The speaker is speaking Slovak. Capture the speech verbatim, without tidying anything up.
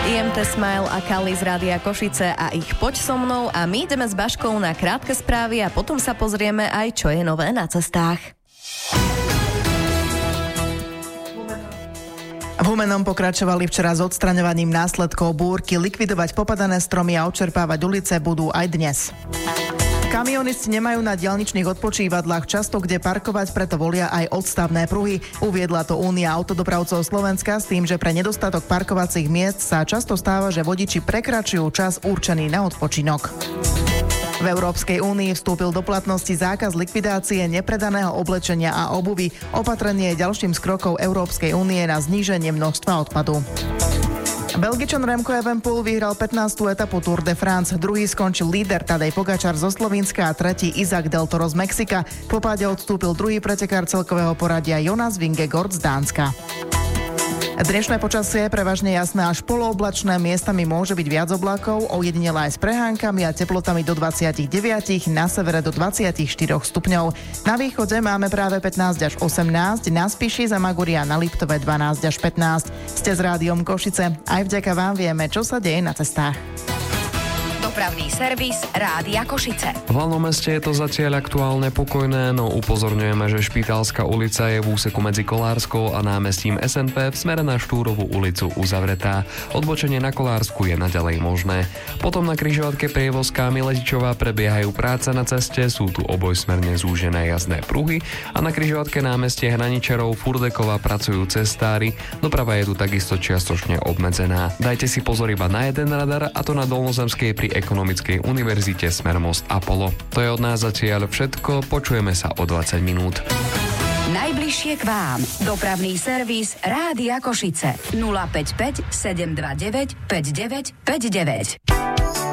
í em té Smile a Kali z Rádia Košice a ich Poď so mnou a my ideme s Baškou na krátke správy a potom sa pozrieme aj, čo je nové na cestách. V Humennom pokračovali včera s odstraňovaním následkov búrky, likvidovať popadané stromy a odčerpávať ulice budú aj dnes. Kamionisti nemajú na diaľničných odpočívadlách často kde parkovať, preto volia aj odstavné pruhy. Uviedla to Únia autodopravcov Slovenska s tým, že pre nedostatok parkovacích miest sa často stáva, že vodiči prekračujú čas určený na odpočinok. V Európskej únii vstúpil do platnosti zákaz likvidácie nepredaného oblečenia a obuvy. Opatrenie je ďalším z krokov Európskej únie na zníženie množstva odpadu. Belgičan Remco Evenepoel vyhral pätnástu etapu Tour de France. Druhý skončil líder Tadej Pogačar zo Slovinska a tretí Isaac Del Toro z Mexika. Po páde odstúpil druhý pretekár celkového poradia Jonas Vingegaard z Dánska. Dnešné počasie je prevažne jasné až polooblačné, miestami môže byť viac oblákov, ojedinele aj s prehánkami a teplotami do dvadsaťdeväť, na severe do dvadsaťštyri stupňov. Na východe máme práve pätnásť až osemnásť, na Spiši, Zamaguri a na Liptove dvanásť až pätnásť. Ste s Rádiom Košice, aj vďaka vám vieme, čo sa deje na cestách. Dopravný servis Rádia Košice. V hlavnom meste je to zatiaľ aktuálne pokojné, no upozorňujeme, že Špitálska ulica je v úseku medzi Kolárskou a námestím es en pé v smere na Štúrovú ulicu uzavretá. Odbočenie na Kolársku je naďalej možné. Potom na križovatke Prievozká Miletičová prebiehajú práce na ceste, sú tu obojsmerne zúžené jazdné pruhy a na križovatke námestie Hraničarov Furdekova pracujú cestári. Doprava je tu takisto čiastočne obmedzená. Dajte si pozor iba na jeden radar, a to na Dolnozemskej pri Ekonomickej univerzite smer Most Apollo. To je od nás zatiaľ všetko, počujeme sa o dvadsať minút. Najbližšie k vám. Dopravný servis Rádia Košice. nula päť päť sedem dva deväť päť deväť päť deväť.